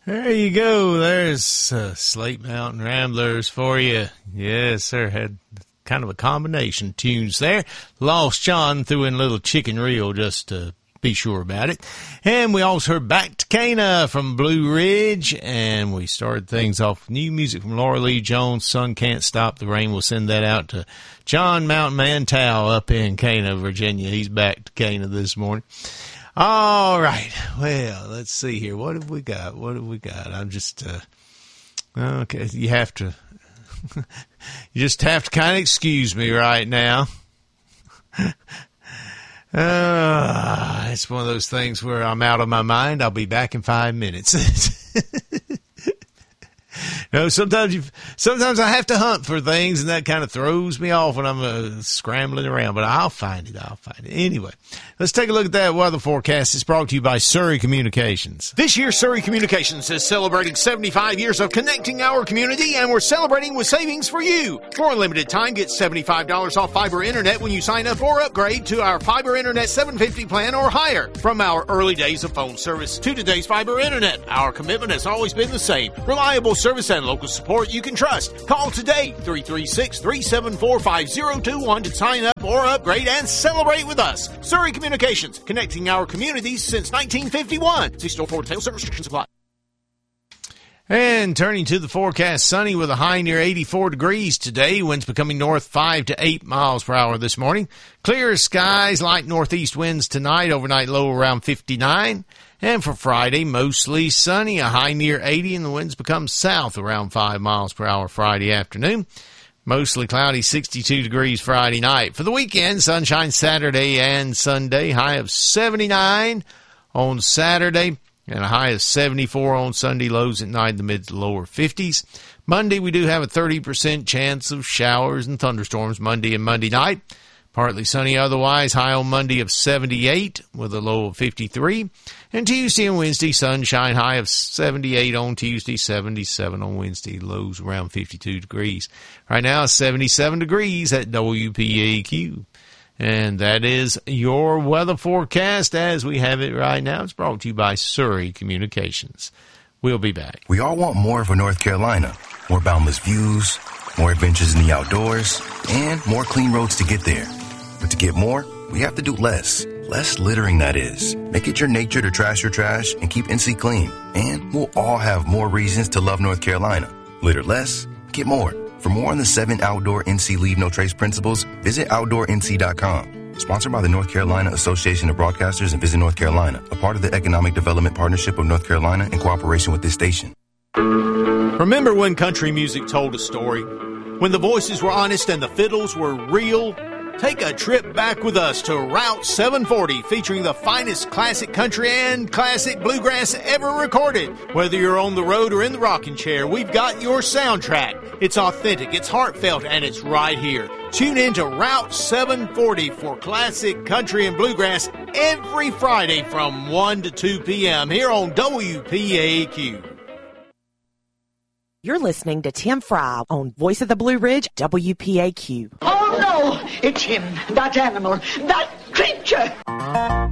There you go. There's Slate Mountain Ramblers for you. Yes, sir. Had kind of a combination of tunes there. Lost John threw in a little chicken reel just to be sure about it. And we also heard Back to Cana from Blue Ridge. And we started things off with new music from Laura Lee Jones, Sun Can't Stop the Rain. We'll send that out to John Mountain Mantow up in Cana, Virginia. He's back to Cana this morning. All right. Well, let's see here. What have we got? I'm just, okay. You have to, you just have to kind of excuse me right now. It's one of those things where I'm out of my mind. I'll be back in 5 minutes. No, sometimes I have to hunt for things, and that kind of throws me off when I'm scrambling around, but I'll find it. Anyway, let's take a look at that weather forecast. It's brought to you by Surrey Communications. This year, Surrey Communications is celebrating 75 years of connecting our community, and we're celebrating with savings for you. For a limited time, get $75 off fiber internet when you sign up or upgrade to our fiber internet 750 plan or higher. From our early days of phone service to today's fiber internet, our commitment has always been the same. Reliable service and local support you can trust. Call today, 336-374-5021 to sign up or upgrade and celebrate with us. Surrey Communications, connecting our communities since 1951. See store for details. Restrictions apply. And turning to the forecast, sunny with a high near 84 degrees today. Winds becoming north 5 to 8 miles per hour this morning. Clear skies, light northeast winds tonight. Overnight low around 59. And for Friday, mostly sunny, a high near 80, and the winds become south around 5 miles per hour Friday afternoon. Mostly cloudy, 62 degrees Friday night. For the weekend, sunshine Saturday and Sunday, high of 79 on Saturday, and a high of 74 on Sunday, lows at night in the mid to lower 50s. Monday, we do have a 30% chance of showers and thunderstorms Monday and Monday night. Partly sunny otherwise, high on Monday of 78 with a low of 53. And Tuesday and Wednesday, sunshine, high of 78 on Tuesday, 77 on Wednesday, lows around 52 degrees. Right now, 77 degrees at WPAQ. And that is your weather forecast as we have it right now. It's brought to you by Surrey Communications. We'll be back. We all want more for North Carolina. More boundless views, more adventures in the outdoors, and more clean roads to get there. But to get more, we have to do less. Less littering, that is. Make it your nature to trash your trash and keep NC clean. And we'll all have more reasons to love North Carolina. Litter less, get more. For more on the 7 outdoor NC Leave No Trace principles, visit OutdoorNC.com. Sponsored by the North Carolina Association of Broadcasters and Visit North Carolina, a part of the Economic Development Partnership of North Carolina in cooperation with this station. Remember when country music told a story? When the voices were honest and the fiddles were real? Take a trip back with us to Route 740, featuring the finest classic country and classic bluegrass ever recorded. Whether you're on the road or in the rocking chair, we've got your soundtrack. It's authentic, it's heartfelt, and it's right here. Tune in to Route 740 for classic country and bluegrass every Friday from 1 to 2 p.m. here on WPAQ. You're listening to Tim Fry on Voice of the Blue Ridge, WPAQ. Oh, no! It's him, that animal, that creature!